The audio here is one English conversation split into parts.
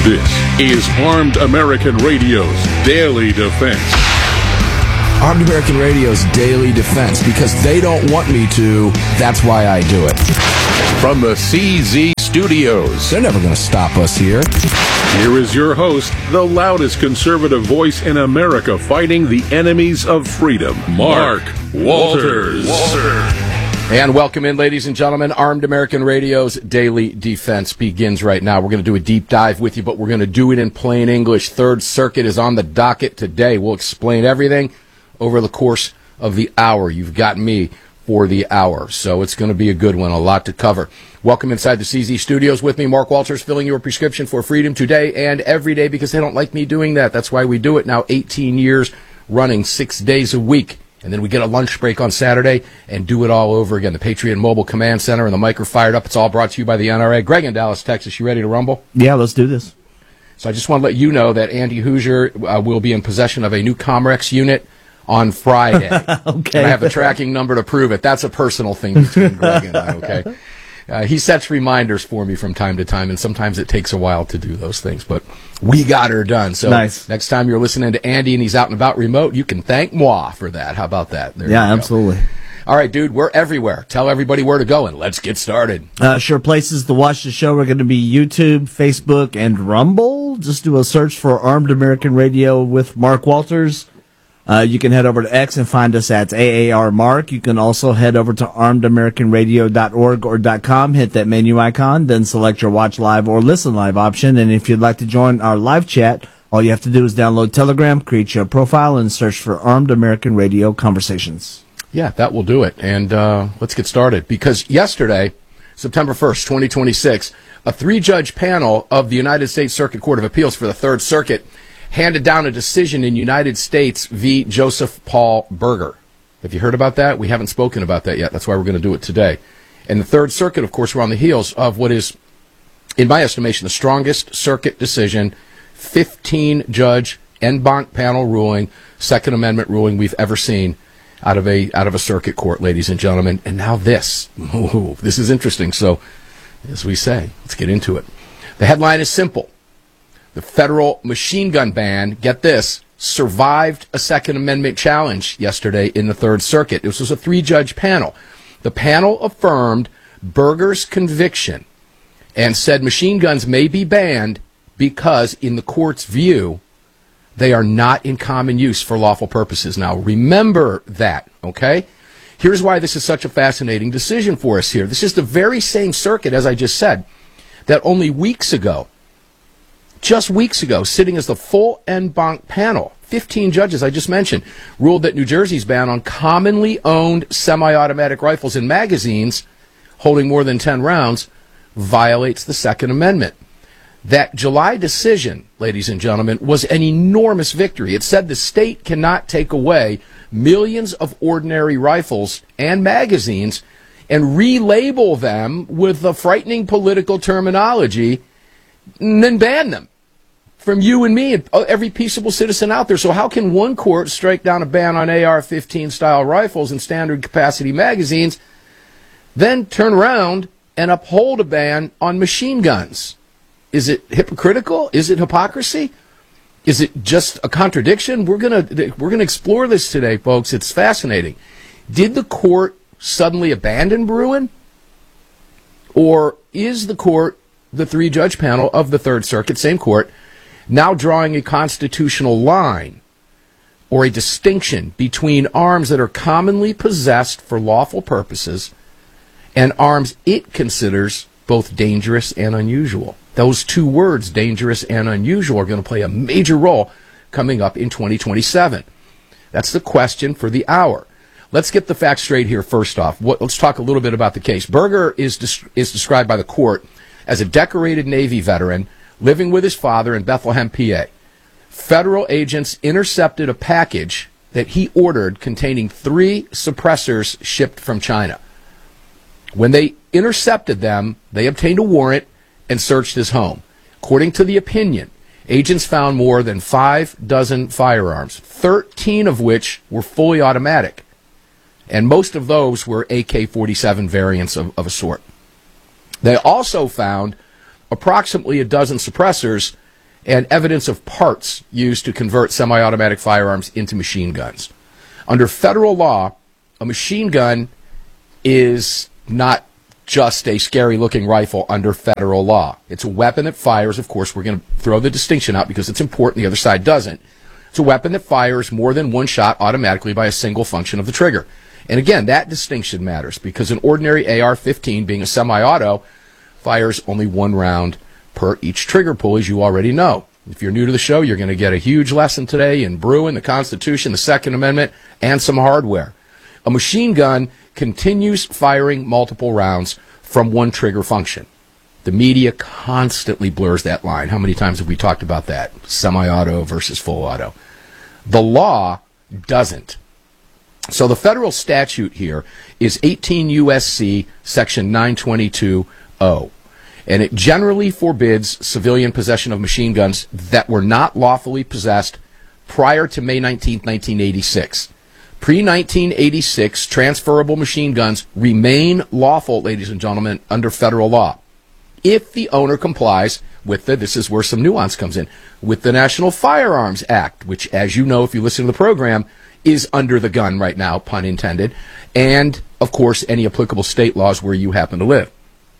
This is Armed American Radio's Daily Defense. Armed American Radio's Daily Defense, because they don't want me to, that's why I do it. From the CZ Studios, They're never going to stop us here. here is your host, the loudest conservative voice in America fighting the enemies of freedom, Mark Walters. And welcome in, ladies and gentlemen. Armed American Radio's Daily Defense begins right now. We're going to do a deep dive with you, but we're going to do it in plain English. Third Circuit is on the docket today. We'll explain everything over the course of the hour. You've got me for the hour, so it's going to be a good one, a lot to cover. Welcome inside the CZ Studios with me, Mark Walters, filling your prescription for freedom today and every day, because they don't like me doing that. That's why we do it now 18 years running, 6 days a week. And then we get a lunch break on Saturday and do it all over again. The Patriot Mobile Command Center and the mic are fired up. It's all brought to you by the NRA. Greg in Dallas, Texas, you ready to rumble? Yeah, let's do this. So I just want to let you know that Andy Hoosier will be in possession of a new Comrex unit on Friday. Okay. And I have the tracking number to prove it. That's a personal thing between Greg and I, okay? He sets reminders for me from time to time, and sometimes it takes a while to do those things, but we got her done. So nice. Next time you're listening to Andy and he's out and about remote, you can thank moi for that. How about that? There Yeah, you go. absolutely. All right, dude, we're everywhere. Tell everybody where to go, and let's get started. Sure places to watch the show are going to be YouTube, Facebook, and Rumble. Just do a search for Armed American Radio with Mark Walters. You can head over to X and find us at AAR Mark. You can also head over to armedamericanradio.org or .com, hit that menu icon, then select your watch live or listen live option. And if you'd like to join our live chat, all you have to do is download Telegram, create your profile, and search for Armed American Radio Conversations. Yeah, that will do it. And let's get started. Because yesterday, September 1st, 2026, a three-judge panel of the United States Circuit Court of Appeals for the Third Circuit handed down a decision in United States v. Joseph Paul Burger. Have you heard about that? We haven't spoken about that yet. That's why we're going to do it today. And the Third Circuit, of course, we're on the heels of what is, in my estimation, the strongest circuit decision, 15-judge en banc panel ruling, Second Amendment ruling we've ever seen out of a circuit court, ladies and gentlemen. And now this. Ooh, this is interesting. So, as we say, let's get into it. The headline is simple. The federal machine gun ban, get this, survived a Second Amendment challenge yesterday in the Third Circuit. This was a three-judge panel. The panel affirmed Burger's conviction and said machine guns may be banned because, in the court's view, they are not in common use for lawful purposes. Now, remember that, okay? Here's why this is such a fascinating decision for us here. This is the very same circuit, as I just said, that only just weeks ago, sitting as the full en banc panel, 15 judges I just mentioned, ruled that New Jersey's ban on commonly owned semi-automatic rifles and magazines holding more than 10 rounds violates the Second Amendment. That July decision, ladies and gentlemen, was an enormous victory. It said the state cannot take away millions of ordinary rifles and magazines and relabel them with the frightening political terminology and then ban them from you and me and every peaceable citizen out there. So how can one court strike down a ban on AR-15 style rifles and standard capacity magazines, then turn around and uphold a ban on machine guns? Is it hypocritical? Is it hypocrisy? Is it just a contradiction? We're gonna explore this today, folks. It's fascinating. Did the court suddenly abandon Bruen? Or is the court, the three-judge panel of the Third Circuit, same court, now drawing a constitutional line or a distinction between arms that are commonly possessed for lawful purposes and arms it considers both dangerous and unusual? Those two words, dangerous and unusual, are going to play a major role coming up in 2027. That's the question for the hour. Let's get the facts straight here first off. Let's talk a little bit about the case. Burger is described by the court as a decorated Navy veteran living with his father in Bethlehem, PA. Federal agents intercepted a package that he ordered containing 3 suppressors shipped from China. When they intercepted them, they obtained a warrant and searched his home. According to the opinion, agents found more than 6 firearms, 13 of which were fully automatic, and most of those were AK-47 variants of a sort. They also found approximately a dozen suppressors and evidence of parts used to convert semi-automatic firearms into machine guns. Under federal law, a machine gun is not just a scary-looking rifle under federal law. It's a weapon that fires. Of course, we're going to throw the distinction out because it's important. The other side doesn't. It's a weapon that fires more than one shot automatically by a single function of the trigger. And again, that distinction matters because an ordinary AR-15, being a semi-auto, fires only one round per each trigger pull, as you already know. If you're new to the show, you're going to get a huge lesson today in Bruin, the Constitution, the Second Amendment, and some hardware. A machine gun continues firing multiple rounds from one trigger function. The media constantly blurs that line. How many times have we talked about that? Semi-auto versus full auto. The law doesn't. So the federal statute here is 18 U.S.C. section 922-0. And it generally forbids civilian possession of machine guns that were not lawfully possessed prior to May 19, 1986. Pre-1986, transferable machine guns remain lawful, ladies and gentlemen, under federal law, if the owner complies with this is where some nuance comes in, with the National Firearms Act, which, as you know, if you listen to the program, is under the gun right now, pun intended, and, of course, any applicable state laws where you happen to live.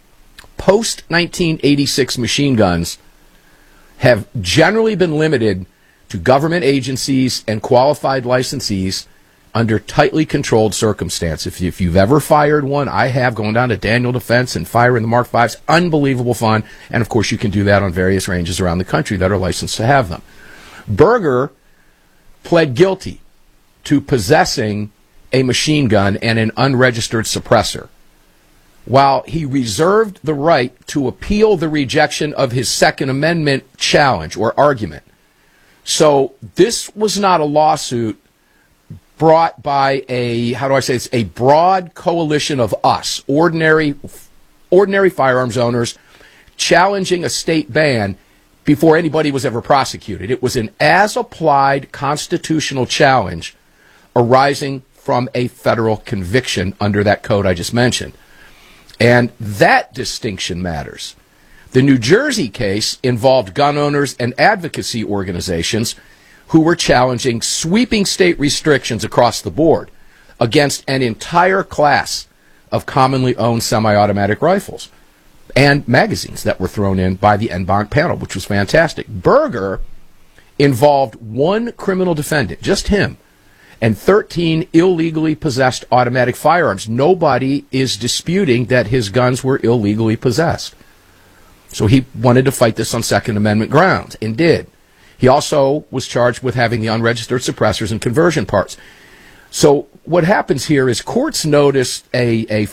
Post-1986 machine guns have generally been limited to government agencies and qualified licensees under tightly controlled circumstance. If you've ever fired one, I have, going down to Daniel Defense and firing the Mark V's, unbelievable fun. And, of course, you can do that on various ranges around the country that are licensed to have them. Berger pled guilty to possessing a machine gun and an unregistered suppressor, while he reserved the right to appeal the rejection of his Second Amendment challenge or argument. So this was not a lawsuit brought by a broad coalition of us, ordinary firearms owners, challenging a state ban before anybody was ever prosecuted. It was an as-applied constitutional challenge arising from a federal conviction under that code I just mentioned. And that distinction matters. The New Jersey case involved gun owners and advocacy organizations who were challenging sweeping state restrictions across the board against an entire class of commonly owned semi-automatic rifles and magazines that were thrown in by the en banc panel, which was fantastic. Berger involved one criminal defendant, just him, and 13 illegally possessed automatic firearms. Nobody is disputing that his guns were illegally possessed. So he wanted to fight this on Second Amendment grounds, and did. He also was charged with having the unregistered suppressors and conversion parts. So what happens here is courts notice a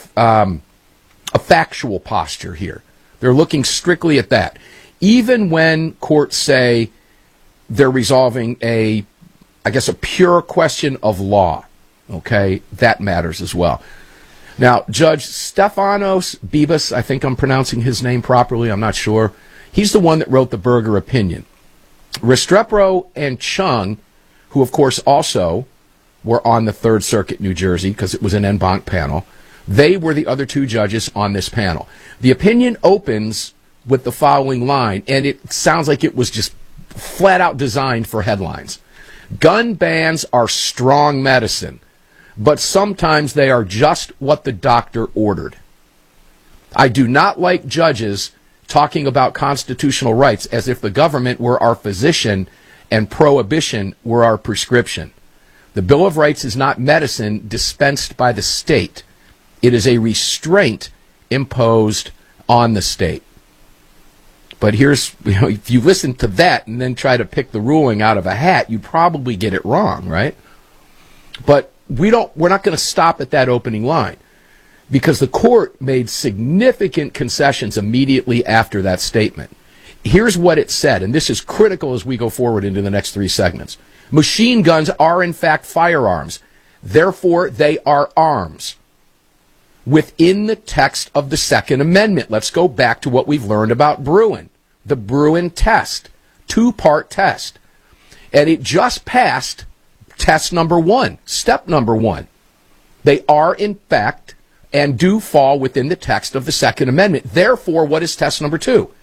factual posture here. They're looking strictly at that. Even when courts say they're resolving a pure question of law, okay, that matters as well. Now, Judge Stefanos Bibas, I think I'm pronouncing his name properly, I'm not sure. He's the one that wrote the Berger opinion. Restrepo and Chung, who of course also were on the Third Circuit, New Jersey, because it was an en banc panel, they were the other two judges on this panel. The opinion opens with the following line, and it sounds like it was just flat out designed for headlines. Gun bans are strong medicine, but sometimes they are just what the doctor ordered. I do not like judges talking about constitutional rights as if the government were our physician and prohibition were our prescription. The Bill of Rights is not medicine dispensed by the state. It is a restraint imposed on the state. But here's, if you listen to that and then try to pick the ruling out of a hat, you probably get it wrong, right? But we're not going to stop at that opening line, because the court made significant concessions immediately after that statement. Here's what it said, and this is critical as we go forward into the next three segments. Machine guns are in fact firearms. Therefore, they are arms. Within the text of the Second Amendment, let's go back to what we've learned about Bruin. The Bruin test, two-part test. And it just passed test number one, step number one. They are in fact and do fall within the text of the Second Amendment. Therefore, what is test number two?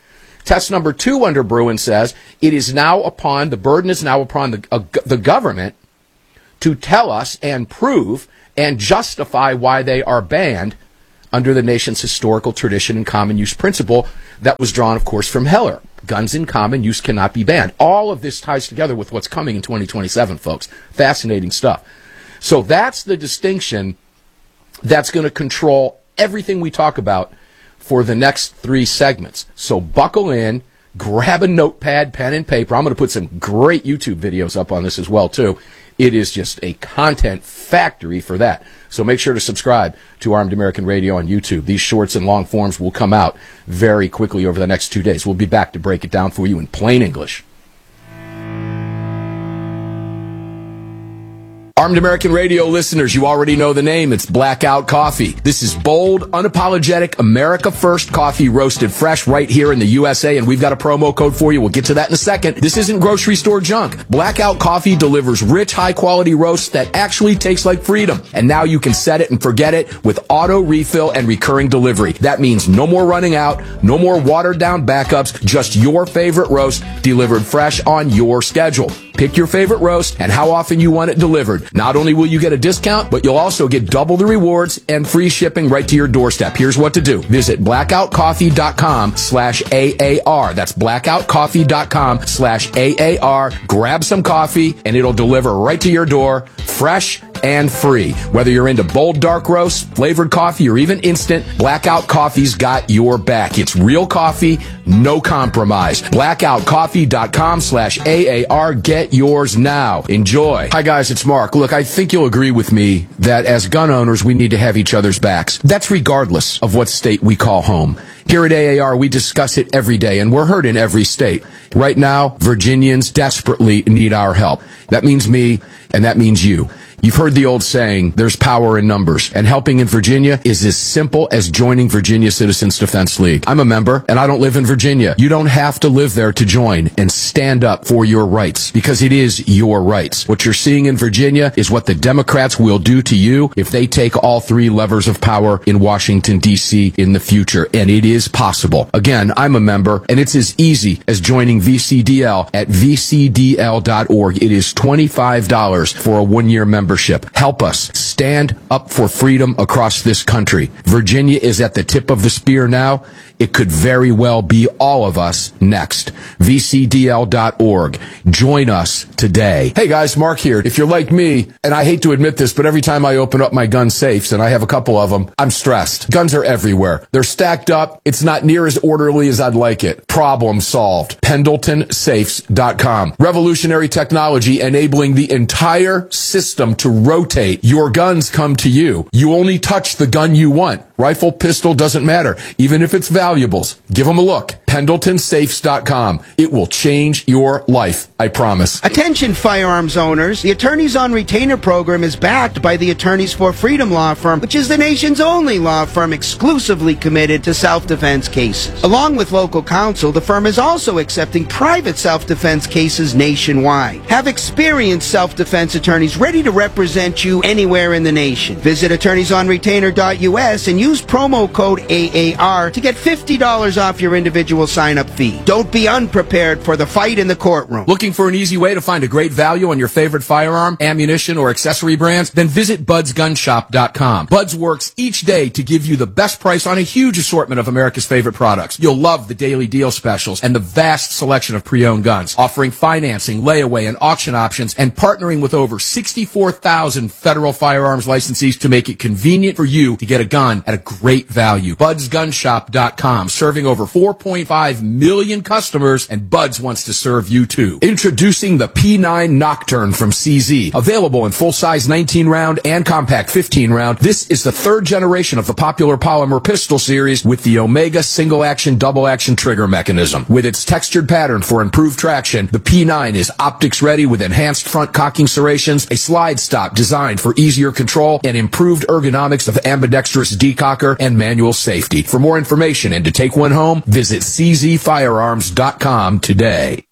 Test number 2 under Bruen says the burden is now upon the government to tell us and prove and justify why they are banned under the nation's historical tradition and common use principle that was drawn, of course, from Heller. Guns in common use cannot be banned. All of this ties together with what's coming in 2027, folks. Fascinating stuff. So that's the distinction that's going to control everything we talk about for the next 3 segments. So buckle in, grab a notepad, pen and paper. I'm going to put some great YouTube videos up on this as well, too. It is just a content factory for that. So make sure to subscribe to Armed American Radio on YouTube. These shorts and long forms will come out very quickly over the next 2 days. We'll be back to break it down for you in plain English. Armed American Radio listeners, you already know the name. It's Blackout Coffee. This is bold, unapologetic, America First coffee roasted fresh right here in the USA, and we've got a promo code for you. We'll get to that in a second. This isn't grocery store junk. Blackout Coffee delivers rich, high-quality roasts that actually taste like freedom. And now you can set it and forget it with auto refill and recurring delivery. That means no more running out, no more watered-down backups, just your favorite roast delivered fresh on your schedule. Pick your favorite roast and how often you want it delivered. Not only will you get a discount, but you'll also get double the rewards and free shipping right to your doorstep. Here's what to do. Visit blackoutcoffee.com/AAR. That's blackoutcoffee.com/AAR. Grab some coffee and it'll deliver right to your door, fresh and free. Whether you're into bold dark roasts, flavored coffee, or even instant, Blackout Coffee's got your back. It's real coffee, no compromise. blackoutcoffee.com/AAR. Get yours now. Enjoy. Hi guys, it's Mark. Look, I think you'll agree with me that as gun owners, we need to have each other's backs. That's regardless of what state we call home. Here at AAR, we discuss it every day, and we're heard in every state. Right now, Virginians desperately need our help. That means me, and that means you. You've heard the old saying, there's power in numbers, and helping in Virginia is as simple as joining Virginia Citizens Defense League. I'm a member, and I don't live in Virginia. You don't have to live there to join and stand up for your rights, because it is your rights. What you're seeing in Virginia is what the Democrats will do to you if they take all 3 levers of power in Washington, D.C. in the future, and it is possible. Again, I'm a member, and it's as easy as joining VCDL at vcdl.org. It is $25 for a 1-year membership. Help us stand up for freedom across this country. Virginia is at the tip of the spear now. It could very well be all of us next. VCDL.org. Join us today. Hey guys, Mark here. If you're like me, and I hate to admit this, but every time I open up my gun safes, and I have a couple of them, I'm stressed. Guns are everywhere. They're stacked up. It's not near as orderly as I'd like it. Problem solved. PendletonSafes.com. Revolutionary technology enabling the entire system to rotate. Your guns come to you. You only touch the gun you want. Rifle, pistol, doesn't matter. Even if it's valuables. Give them a look. PendletonSafes.com. It will change your life. I promise. Attention firearms owners. The Attorneys on Retainer program is backed by the Attorneys for Freedom law firm, which is the nation's only law firm exclusively committed to self-defense cases. Along with local counsel, the firm is also accepting private self-defense cases nationwide. Have experienced self-defense attorneys ready to represent you anywhere in the nation. Visit attorneysonretainer.us and use promo code AAR to get $50 off your individual sign-up fee. Don't be unprepared for the fight in the courtroom. Looking for an easy way to find a great value on your favorite firearm, ammunition, or accessory brands? Then visit budsgunshop.com. Buds works each day to give you the best price on a huge assortment of America's favorite products. You'll love the daily deal specials and the vast selection of pre-owned guns, offering financing, layaway, and auction options, and partnering with over 64,000 federal firearms licensees to make it convenient for you to get a gun at a great value. budsgunshop.com, serving over 4.5 million customers, and Buds wants to serve you too. Introducing the P9 Nocturne from CZ. Available in full-size 19-round and compact 15-round, this is the 3rd generation of the popular polymer pistol series with the Omega single-action, double-action trigger mechanism. With its textured pattern for improved traction, the P9 is optics-ready with enhanced front cocking serrations, a slide stop designed for easier control, and improved ergonomics of ambidextrous decocker and manual safety. For more information and to take one home, visit czfirearms.com today.